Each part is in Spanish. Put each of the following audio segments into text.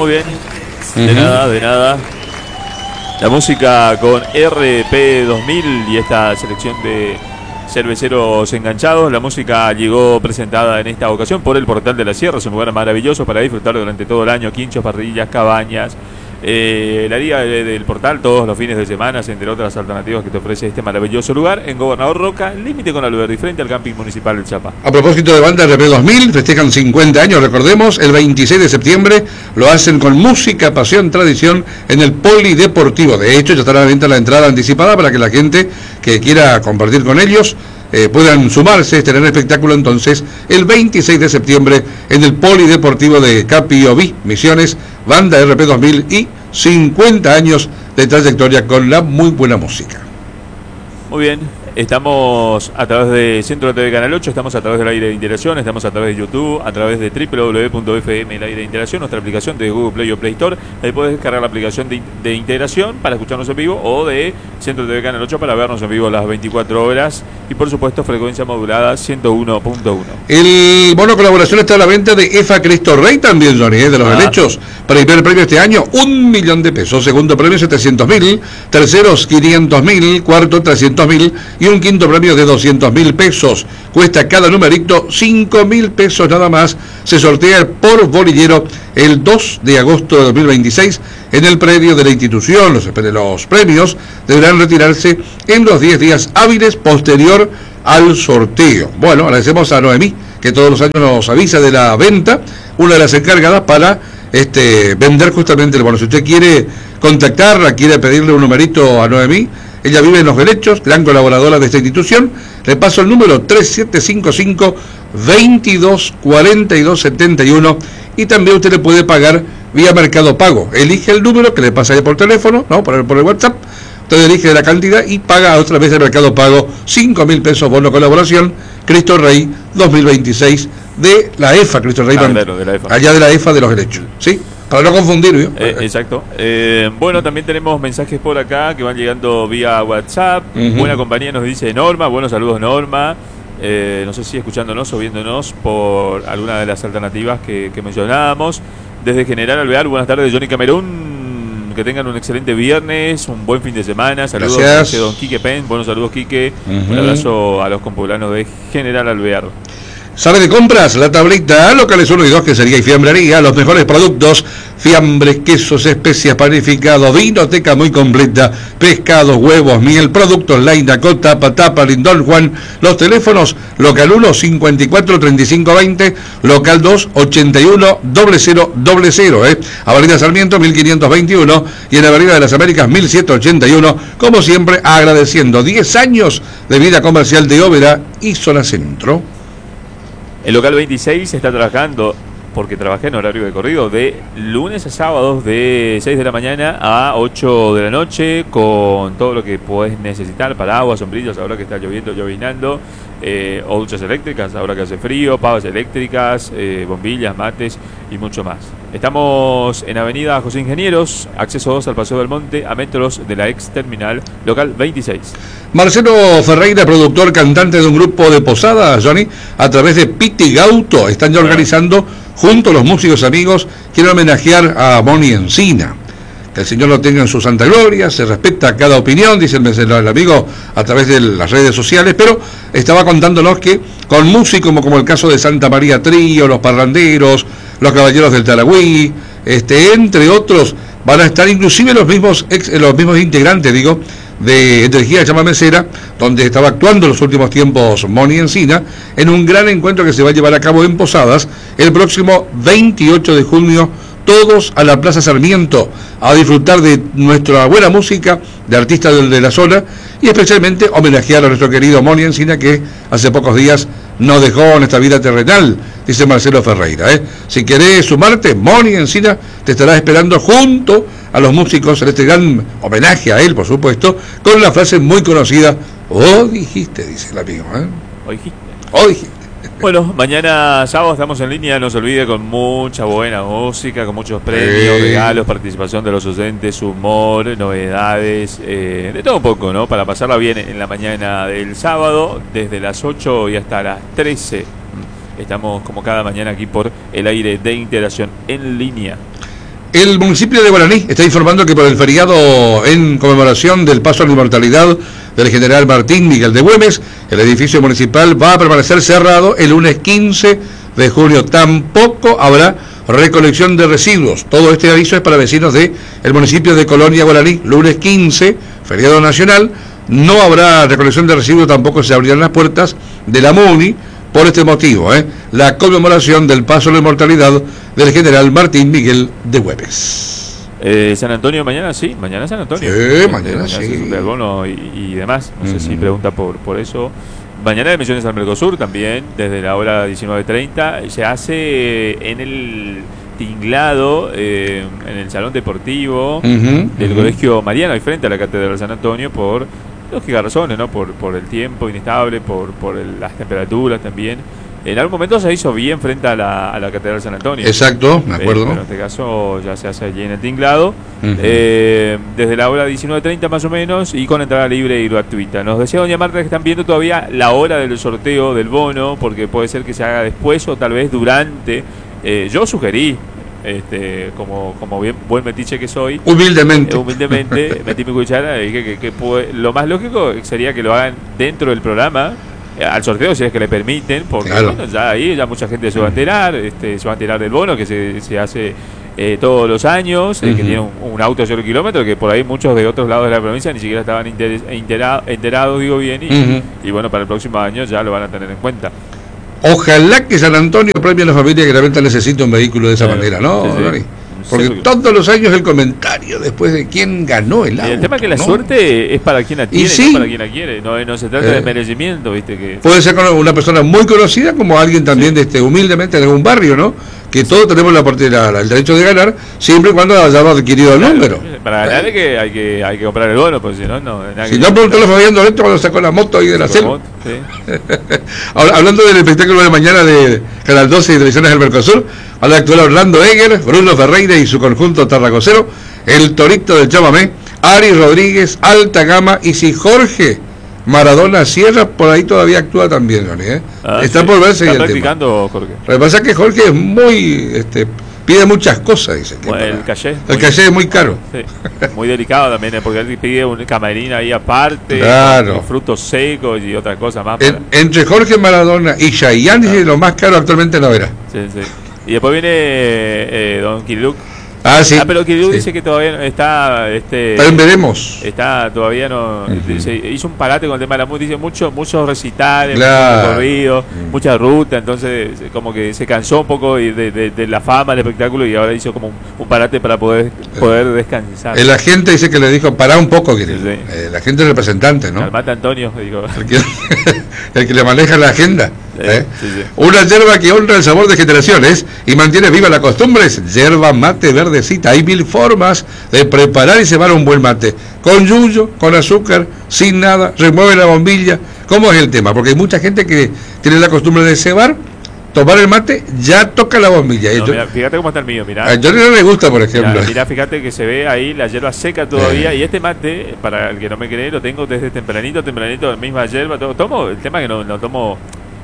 Muy bien. De nada, de nada. La música con RP 2000 y esta selección de cerveceros enganchados. La música llegó presentada en esta ocasión por el Portal de la Sierra. Es un lugar maravilloso para disfrutar durante todo el año. Quinchos, parrillas, cabañas. La liga del Portal todos los fines de semana, entre otras alternativas que te ofrece este maravilloso lugar en Gobernador Roca, límite con Alberdi, frente al camping municipal del Chapa. A propósito de banda RP 2000, festejan 50 años, recordemos, el 26 de septiembre lo hacen con música, pasión, tradición en el Polideportivo. De hecho, ya estará a la venta la entrada anticipada para que la gente que quiera compartir con ellos puedan sumarse, tener el espectáculo entonces el 26 de septiembre en el Polideportivo de Capioví, Misiones, banda RP 2000 y 50 años de trayectoria con la muy buena música. Muy bien, estamos a través de Centro TV Canal 8, estamos a través del aire de Interacción, estamos a través de YouTube, a través de www.fm el aire de Interacción, nuestra aplicación de Google Play o Play Store. Ahí puedes descargar la aplicación de Integración para escucharnos en vivo o de Centro TV Canal 8 para vernos en vivo las 24 horas y por supuesto frecuencia modulada 101.1. El bono colaboración está a la venta de EFA Cristo Rey también, Johnny, de los derechos. Primer premio este año, 1 millón de pesos. Segundo premio, 700.000. Terceros, 500.000. Cuarto, 300.000. Y un quinto premio de 200.000 pesos. Cuesta cada numerito 5.000 pesos nada más. Se sortea por bolillero el 2 de agosto de 2026 en el predio de la institución. Los premios deberán retirarse en los 10 días hábiles posterior al sorteo. Bueno, agradecemos a Noemí, que todos los años nos avisa de la venta, una de las encargadas para vender justamente el bono. Si usted quiere contactarla, quiere pedirle un numerito a Noemí, ella vive en Los Helechos, gran colaboradora de esta institución. Le paso el número 3755-224271 y también usted le puede pagar vía Mercado Pago. Elige el número que le pasa ahí por teléfono, ¿no? Por el WhatsApp. Usted elige la cantidad y paga otra vez el Mercado Pago 5.000 pesos bono colaboración Cristo Rey 2026 de la EFA Cristo Rey, de la EFA. Allá de la EFA de Los Helechos, ¿sí? Para no confundir, ¿vio? Exacto. Bueno, también tenemos mensajes por acá que van llegando vía WhatsApp. Buena compañía nos dice Norma. Buenos saludos, Norma. No sé si escuchándonos o viéndonos por alguna de las alternativas que mencionábamos. Desde General Alvear, buenas tardes, Johnny Camerún. Que tengan un excelente viernes, un buen fin de semana. Saludos a don Quique Pen. Buenos saludos, Quique. Un abrazo a los compoblanos de General Alvear. ¿Sabe de compras? La tablita locales 1 y 2, quesería y fiambrería, los mejores productos, fiambres, quesos, especias, panificados, vinoteca muy completa, pescados, huevos, miel, productos Line, Dakota, Patapa, Lindón, Juan, los teléfonos, local 1, 54 35 20, local 2, 81 0000, Avenida Sarmiento, 1521, y en Avenida de las Américas, 1781, como siempre, agradeciendo 10 años de vida comercial de Óvera y Zona Centro. El local 26 está trabajando, porque trabajé en horario de corrido, de lunes a sábados de 6 de la mañana a 8 de la noche, con todo lo que puedes necesitar, paraguas, sombrillas, ahora que está lloviendo, llovinando, o duchas eléctricas, ahora que hace frío, pavas eléctricas, bombillas, mates y mucho más. Estamos en Avenida José Ingenieros, acceso 2 al Paseo del Monte, a metros de la ex terminal, local 26. Marcelo Ferreira, productor, cantante de un grupo de posadas, Johnny, a través de Piti Gauto, están ya organizando, junto a los músicos amigos, quieren homenajear a Moni Encina. Que el Señor lo tenga en su santa gloria, se respeta cada opinión, dice el amigo a través de las redes sociales, pero estaba contándonos que con músicos como el caso de Santa María Trío, Los Parranderos, Los Caballeros del Taragüí, entre otros, van a estar inclusive los mismos integrantes, de Energía Llama Mesera, donde estaba actuando en los últimos tiempos Moni Encina, en un gran encuentro que se va a llevar a cabo en Posadas el próximo 28 de junio, todos a la Plaza Sarmiento, a disfrutar de nuestra buena música, de artistas de la zona, y especialmente homenajear a nuestro querido Moni Encina, que hace pocos días nos dejó en esta vida terrenal, dice Marcelo Ferreira. Si querés sumarte, Moni Encina te estará esperando junto a los músicos en este gran homenaje a él, por supuesto, con la frase muy conocida, "Oh, dijiste", dice el amigo. Oh, dijiste. Oh, dijiste. Bueno, mañana sábado estamos en línea, no se olvide, con mucha buena música, con muchos premios, regalos, participación de los oyentes, humor, novedades, de todo un poco, ¿no? Para pasarla bien en la mañana del sábado, desde las 8 y hasta las 13. Estamos como cada mañana aquí por el aire de Integración en línea. El municipio de Guaraní está informando que por el feriado en conmemoración del paso a la inmortalidad del general Martín Miguel de Güemes, el edificio municipal va a permanecer cerrado el lunes 15 de junio. Tampoco habrá recolección de residuos. Todo este aviso es para vecinos del municipio de Colonia Guaraní. Lunes 15, feriado nacional, no habrá recolección de residuos, tampoco se abrirán las puertas de la MUNI por este motivo, la conmemoración del paso a la inmortalidad del general Martín Miguel de Güemes. San Antonio mañana sí, mañana San Antonio. Sí, mañana sí. El bono y demás, no sé si pregunta por eso. Mañana de Misiones al Mercosur también, desde la hora 19:30, se hace en el tinglado, en el salón deportivo del Colegio Mariano, ahí frente a la Catedral de San Antonio, por lógicas razones, ¿no? Por el tiempo inestable, por las temperaturas también. En algún momento se hizo bien frente a la Catedral de San Antonio. Exacto, me acuerdo. Pero en este caso ya se hace allí en el tinglado, desde la hora 19:30 más o menos, y con entrada libre y gratuita. Nos decía doña Marta que están viendo todavía la hora del sorteo del bono, porque puede ser que se haga después o tal vez durante. Yo sugerí, como bien buen metiche que soy, humildemente metí mi cuchara y dije que lo más lógico sería que lo hagan dentro del programa, al sorteo, si es que le permiten, porque claro, bueno, ya ahí ya mucha gente se va a enterar, se va a enterar del bono que se hace todos los años, que tiene un auto a 0 kilómetros, que por ahí muchos de otros lados de la provincia ni siquiera estaban enterados, digo bien, y bueno, para el próximo año ya lo van a tener en cuenta. Ojalá que San Antonio premie a la familia que realmente necesita un vehículo de esa manera, ¿no? Sí. Porque todos los años el comentario después de quién ganó el auto. El tema es que la suerte es para quien la tiene, no para quien la quiere. No se trata de merecimiento, ¿viste? Que puede ser una persona muy conocida como alguien también humildemente de algún barrio, ¿no? Que todos tenemos el derecho de ganar, siempre y cuando hayamos adquirido el número. Para ganar es que hay que comprar el bono, pues si no, no. Si no, preguntó a Fabián Doreto cuando sacó la moto ahí de la selva. Ahora, hablando del espectáculo de mañana de Canal 12 y Televisiones del Mercosur, al actual Orlando Egger, Bruno Ferreira y su conjunto tarragocero, el Torito del Chamamé, Ari Rodríguez, Alta Gama, y si Jorge Maradona Sierra por ahí todavía actúa también, está por verse. Está practicando, Jorge. Lo que pasa es que Jorge es muy pide muchas cosas, dice. Bueno, el caché es muy caro. Sí, muy delicado también, porque él pide un camarina ahí aparte, claro, con frutos secos y otras cosas más. Entre Jorge Maradona y Chayanne, dice, lo más caro actualmente no era. Sí. Y después viene Don Kiriluc. Sí. Pero Kiriluc dice que todavía no está. Pero veremos. Está todavía no. Se hizo un parate con el tema de la música, dice muchos recitales, claro, mucho recorrido, mucha ruta, entonces como que se cansó un poco de la fama del espectáculo y ahora hizo como un parate para poder descansar. El agente dice que le dijo, pará un poco, Kiriluc. El agente representante, ¿no? Calmate, Antonio, digo. El que le maneja la agenda. Sí. Una yerba que honra el sabor de generaciones y mantiene viva la costumbre es yerba mate verdecita. Hay 1000 formas de preparar y cebar un buen mate. Con yuyo, con azúcar, sin nada, remueve la bombilla. ¿Cómo es el tema? Porque hay mucha gente que tiene la costumbre de cebar, tomar el mate, ya toca la bombilla. No, mira, fíjate cómo está el mío, mirá. A Johnny no le gusta, por ejemplo. Mirá, fíjate que se ve ahí la hierba seca todavía. Y este mate, para el que no me cree, lo tengo desde tempranito, la misma hierba. Tomo, el tema es que no tomo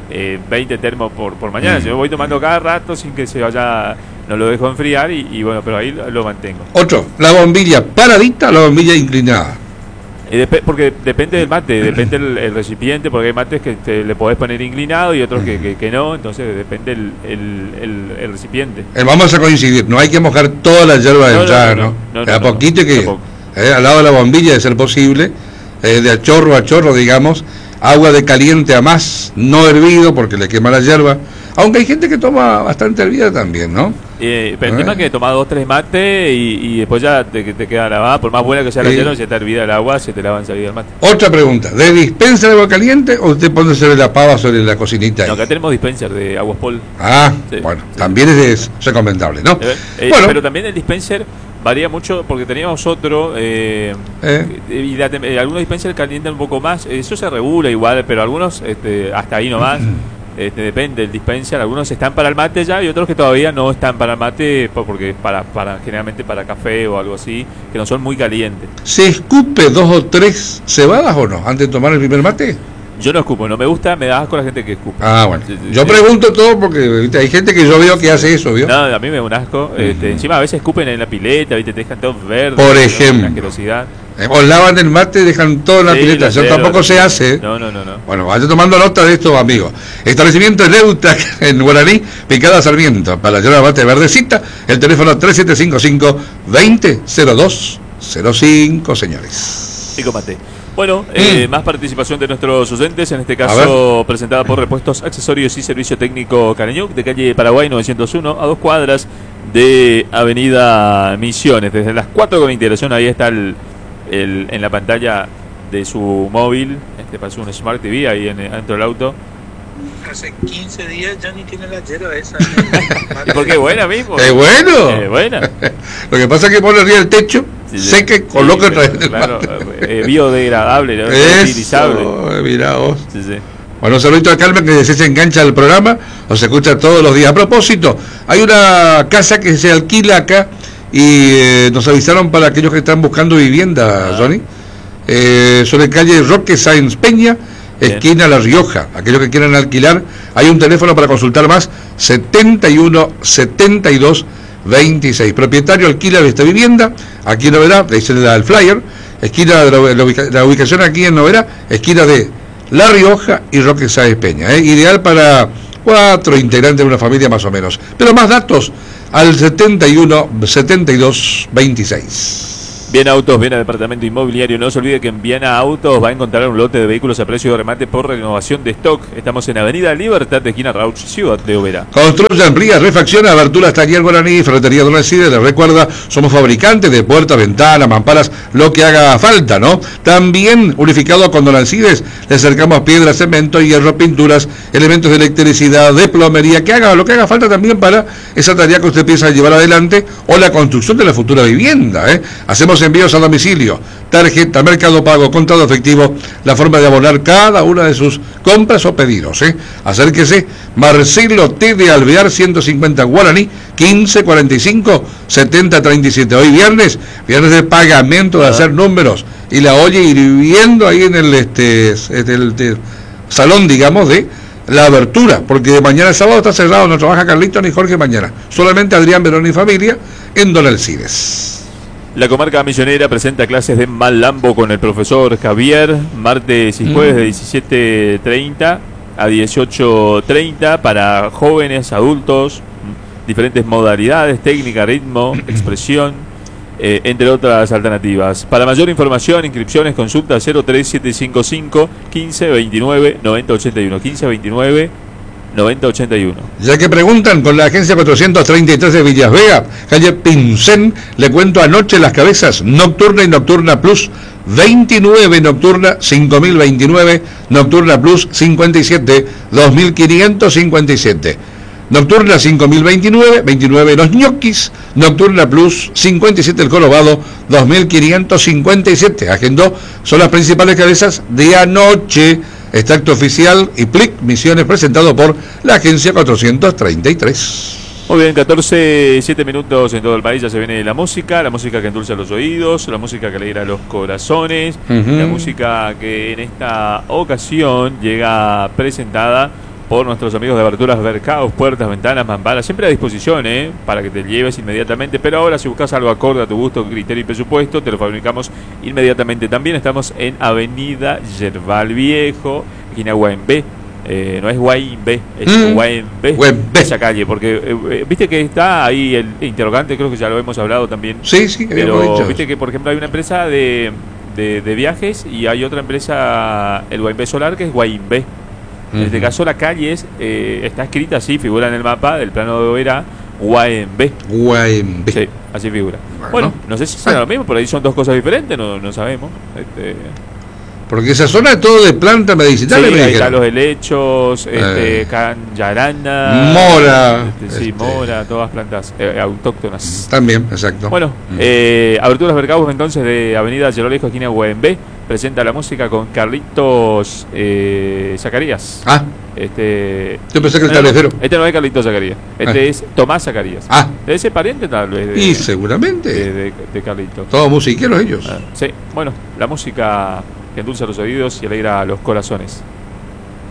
20 termos por mañana. Yo voy tomando cada rato sin que se vaya, no lo dejo enfriar y bueno, pero ahí lo mantengo. Otro, la bombilla paradita o la bombilla inclinada. Porque depende del mate, depende el recipiente, porque hay mates que le podés poner inclinado y otros que no, entonces depende el recipiente. Vamos a coincidir, no hay que mojar toda la yerba de entrada, ¿no? A poquito al lado de la bombilla, de ser posible, de a chorro, digamos, agua de caliente a más, no hervido porque le quema la yerba, aunque hay gente que toma bastante hervida también, ¿no? Pero el tema es que toma 2-3 mates y después ya te queda lavada, por más buena que sea la yerba, si está hervida el agua, se te lava enseguida el mate. Otra pregunta, ¿de dispensa de agua caliente o usted pone sobre la pava, sobre la cocinita ahí? No, acá tenemos dispenser de Aguas Pol. Sí, bueno, también es recomendable, ¿no? Bueno, pero también el dispenser varía mucho porque teníamos otro y algunos dispensers calientan un poco más, eso se regula igual, pero algunos hasta ahí nomás. Depende del dispenser, algunos están para el mate ya y otros que todavía no están para el mate porque para generalmente para café o algo así, que no son muy calientes. ¿Se escupe 2 o 3 cebadas o no antes de tomar el primer mate? Yo no escupo, no me gusta, me da asco la gente que escupe. Ah, bueno. Yo pregunto todo porque ¿viste? Hay gente que yo veo que hace eso, ¿vio? No, a mí me da un asco. Encima a veces escupen en la pileta, ¿viste? Te dejan todo verde. Por ¿no? ejemplo. Una asquerosidad. O lavan el mate y dejan todo en la pileta. Eso tampoco se hace. No. Bueno, vaya tomando nota de esto, amigos. Establecimiento Neutac en Guaraní, Picada Sarmiento. Para la llevar mate verdecita, el teléfono 3755-200205, señores. Y mate. Bueno, más participación de nuestros oyentes, en este caso presentada por Repuestos, Accesorios y Servicio Técnico Carañuc, de calle Paraguay 901, a 2 cuadras de Avenida Misiones. Desde las 4:20 de la zona, ahí está en la pantalla de su móvil, pasó un Smart TV ahí dentro del auto. Hace 15 días ya ni tiene la hierba esa. ¿Y por qué buena mismo? ¡Es bueno! Buena. Lo que pasa es que pone arriba el techo, seca y coloca otra vez. Claro, biodegradable, ¿no? Reutilizable. Mirá vos. Sí. Bueno, un saludito a Carmen, que se engancha al programa, o se escucha todos los días. A propósito, hay una casa que se alquila acá y nos avisaron para aquellos que están buscando vivienda, Johnny. Sobre calle Roque Sáenz Peña, esquina La Rioja. Aquellos que quieran alquilar, hay un teléfono para consultar más, 71 72 26. Propietario alquila esta vivienda, aquí en Noverá, le dicen el flyer, esquina de la ubicación aquí en Noverá, esquina de La Rioja y Roque Sáenz Peña. Ideal para 4 integrantes de una familia más o menos. Pero más datos al 71 72 26. Viena Autos, Viena Departamento Inmobiliario. No se olvide que en Viena Autos va a encontrar un lote de vehículos a precio de remate por renovación de stock. Estamos en Avenida Libertad, de esquina Rauch, Ciudad de Oberá. Construyan, rías, refacciones, aberturas, taller Guaraní, ferretería Don Alcides. Les recuerda, somos fabricantes de puertas, ventanas, mamparas, lo que haga falta, ¿no? También unificado con Don Alcides, le acercamos piedras, cemento, hierro, pinturas, elementos de electricidad, de plomería, que haga lo que haga falta también para esa tarea que usted piensa llevar adelante o la construcción de la futura vivienda, Hacemos envíos a domicilio, tarjeta, Mercado Pago, contado efectivo, la forma de abonar cada una de sus compras o pedidos. Acérquese, Marcelo T. de Alvear 150 Guaraní, 1545 7037. Hoy viernes de pagamento, de hacer números, y la oye hirviendo ahí en el salón, digamos, de la abertura, porque de mañana sábado está cerrado, no trabaja Carlito ni Jorge mañana, solamente Adrián Verón y familia en Don Alcides. La comarca misionera presenta clases de Malambo con el profesor Javier, martes y jueves de 17:30 a 18:30 para jóvenes, adultos, diferentes modalidades, técnica, ritmo, expresión, entre otras alternativas. Para mayor información, inscripciones, consulta 03755 1529 9081, 1529 9081. Ya que preguntan, con la agencia 433 de Villas Vega, calle Pincén, le cuento anoche las cabezas, Nocturna y Nocturna Plus 29, Nocturna 5029, Nocturna Plus 57, 2557. Nocturna 5029, 29 los ñoquis, Nocturna Plus 57 el Colorado, 2557. Agendó, son las principales cabezas de anoche. Extracto oficial y PLIC Misiones presentado por la agencia 433. Muy bien, 14:07 minutos en todo el país. Ya se viene la música que endulza los oídos, la música que alegra los corazones, la música que en esta ocasión llega presentada por nuestros amigos de Aberturas Vercaos, puertas, ventanas, mamparas, siempre a disposición, para que te lleves inmediatamente. Pero ahora, si buscas algo acorde a tu gusto, criterio y presupuesto, te lo fabricamos inmediatamente. También estamos en Avenida Yerbal Viejo, esquina Guaembé. No es Guaembé, es Guaembé, esa calle, porque viste que está ahí el interrogante, creo que ya lo hemos hablado también. Sí, pero viste que, por ejemplo, hay una empresa de viajes y hay otra empresa, el Guaembé Solar, que es Guaembé. En este caso la calle está escrita así, figura en el mapa del plano de Oberá, Guaembé. Sí, así figura. Bueno, no sé si será lo mismo, por ahí son dos cosas diferentes, no sabemos. Porque esa zona es todo de planta medicinal. Sí, ahí están los helechos, Canjarana, Mora. Mora, todas plantas autóctonas. También, exacto. Bueno, Aberturas Vercaos entonces de Avenida Yerolejo, esquina Guaembé, presenta la música con Carlitos Zacarías. Yo pensé que el tablero. Este no es Carlitos Zacarías, es Tomás Zacarías. Debe ser pariente tal vez. Y seguramente. De Carlitos. Todos musiqueros ellos. Sí, bueno, la música que endulza los oídos y alegra los corazones.